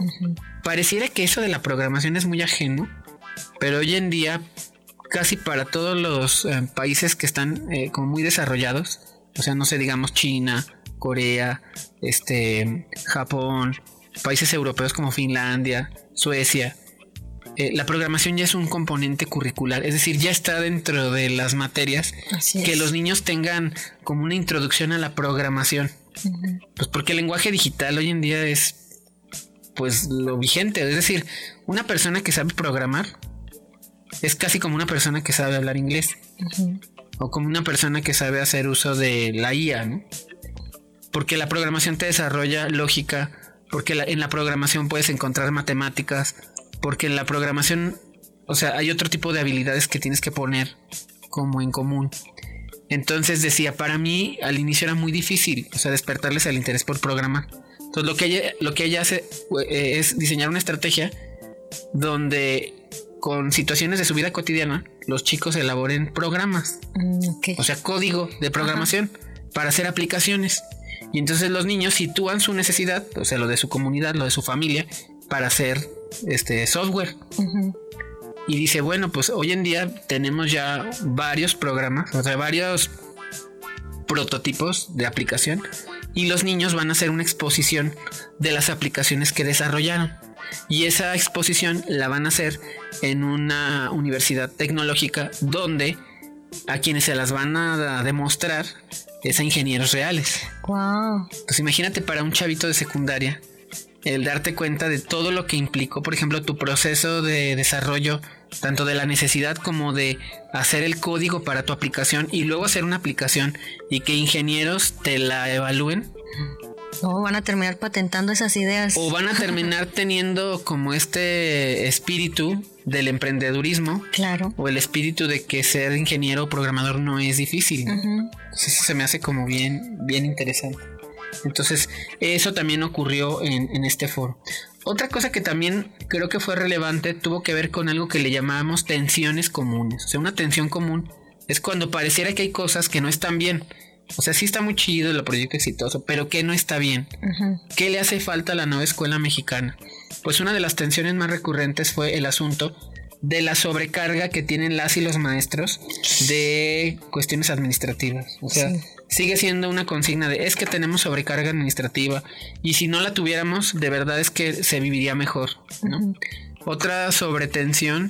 Pareciera que eso de la programación es muy ajeno, pero hoy en día casi para todos los países que están como muy desarrollados, o sea, no sé, digamos China, Corea, Japón, países europeos como Finlandia, Suecia, la programación ya es un componente curricular, es decir, ya está dentro de las materias. Que los niños tengan como una introducción a la programación. Pues porque el lenguaje digital hoy en día es pues lo vigente, es decir, una persona que sabe programar es casi como una persona que sabe hablar inglés, o como una persona que sabe hacer uso de la IA, ¿no? Porque la programación te desarrolla lógica, porque en la programación puedes encontrar matemáticas, porque en la programación, o sea, hay otro tipo de habilidades que tienes que poner como en común. Entonces decía, para mí al inicio era muy difícil, o sea, despertarles el interés por programar. Entonces lo que ella hace es diseñar una estrategia donde con situaciones de su vida cotidiana los chicos elaboren programas, o sea, código de programación para hacer aplicaciones. Y entonces los niños sitúan su necesidad, o sea, lo de su comunidad, lo de su familia, para hacer software. Y dice, bueno, pues hoy en día tenemos ya varios programas, o sea, varios prototipos de aplicación, y los niños van a hacer una exposición de las aplicaciones que desarrollaron. Y esa exposición la van a hacer en una universidad tecnológica donde a quienes se las van a demostrar es a ingenieros reales. Wow. Pues imagínate para un chavito de secundaria el darte cuenta de todo lo que implicó, por ejemplo, tu proceso de desarrollo, tanto de la necesidad como de hacer el código para tu aplicación y luego hacer una aplicación y que ingenieros te la evalúen. O van a terminar patentando esas ideas. O van a terminar teniendo como este espíritu del emprendedurismo. Claro. O el espíritu de que ser ingeniero o programador no es difícil, ¿no? Entonces eso se me hace como bien interesante. Entonces eso también ocurrió en este foro. Otra cosa que también creo que fue relevante tuvo que ver con algo que le llamábamos tensiones comunes. O sea, una tensión común es cuando pareciera que hay cosas que no están bien. O sea, sí está muy chido el proyecto exitoso, pero que no está bien. ¿Qué le hace falta a la nueva escuela mexicana? Pues una de las tensiones más recurrentes fue el asunto de la sobrecarga que tienen las y los maestros de cuestiones administrativas. O sea, sigue siendo una consigna de es que tenemos sobrecarga administrativa y si no la tuviéramos, de verdad es que se viviría mejor, ¿no? Otra tensión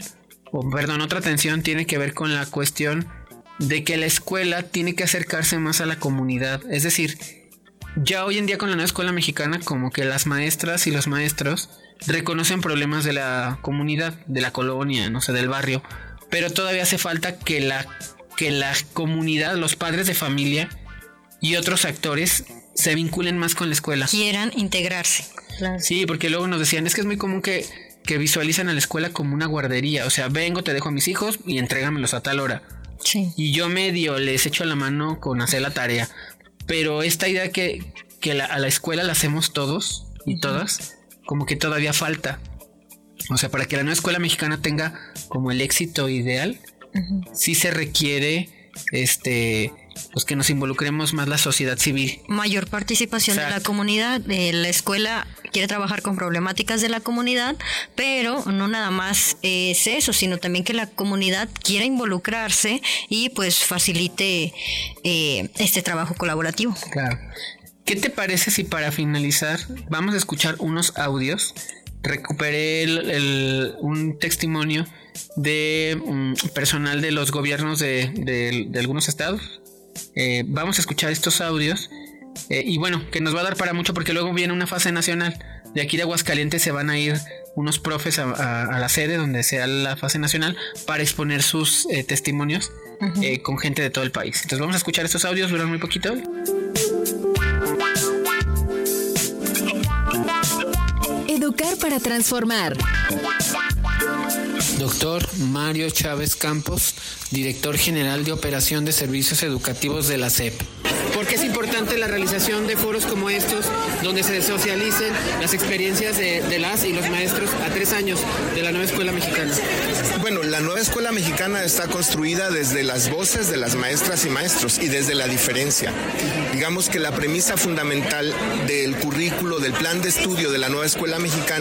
tiene que ver con la cuestión de que la escuela tiene que acercarse más a la comunidad. Es decir, ya hoy en día con la nueva escuela mexicana como que las maestras y los maestros reconocen problemas de la comunidad, de la colonia, no sé, del barrio, pero todavía hace falta que la comunidad, los padres de familia y otros actores se vinculen más con la escuela. Quieran integrarse. Claro. Sí, porque luego nos decían, es que es muy común que visualizan a la escuela como una guardería, o sea, vengo, te dejo a mis hijos y entrégamelos a tal hora. Sí. Y yo medio les echo la mano con hacer la tarea. Pero esta idea que a la escuela la hacemos todos y todas, como que todavía falta. O sea, para que la nueva escuela mexicana tenga como el éxito ideal, sí se requiere pues que nos involucremos más la sociedad civil. Mayor participación. Exacto. De la comunidad. La escuela quiere trabajar con problemáticas de la comunidad, pero no nada más es eso, sino también que la comunidad quiera involucrarse y pues facilite este trabajo colaborativo. Claro. ¿Qué te parece si para finalizar vamos a escuchar unos audios? Recuperé un testimonio de personal de los gobiernos de algunos estados. Vamos a escuchar estos audios y bueno, que nos va a dar para mucho porque luego viene una fase nacional. De aquí de Aguascalientes se van a ir unos profes a la sede donde sea la fase nacional para exponer sus testimonios con gente de todo el país. Entonces vamos a escuchar estos audios, duran muy poquito. Educar para transformar. Doctor Mario Chávez Campos, director general de Operación de Servicios Educativos de la SEP. ¿Por qué es importante la realización de foros como estos, donde se socialicen las experiencias de las y los maestros a 3 años de la nueva escuela mexicana? Bueno, la nueva escuela mexicana está construida desde las voces de las maestras y maestros y desde la diferencia. Digamos que la premisa fundamental del currículo, del plan de estudio de la nueva escuela mexicana